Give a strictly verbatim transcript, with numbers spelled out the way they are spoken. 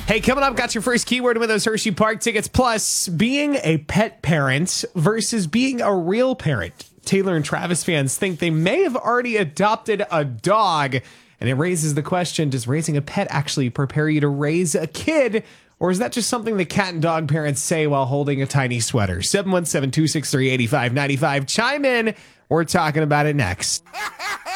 Hey, coming up, got your first keyword with those Hershey Park tickets. Plus, being a pet parent versus being a real parent. Taylor and Travis fans think they may have already adopted a dog. And it raises the question, does raising a pet actually prepare you to raise a kid? Or is that just something that cat and dog parents say while holding a tiny sweater? seven one seven, two six three, eight five nine five. Chime in. We're talking about it next.